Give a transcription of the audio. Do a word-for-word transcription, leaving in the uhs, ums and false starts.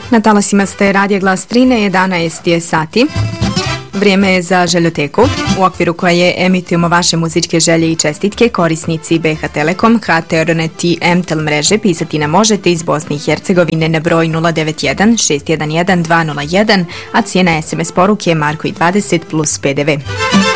Na talasima ste Radija Glas Trine, jedanaest je sati. Vrijeme je za željoteku, u okviru koje emitujemo vaše muzičke želje i čestitke. Korisnici B H Telekom, H T R Net i M T E L mreže pisati nam možete iz Bosne i Hercegovine na broj nula devet jedan šest jedan jedan dva nula jedan, a cijena S M S poruke Marko i dvadeset plus P D V.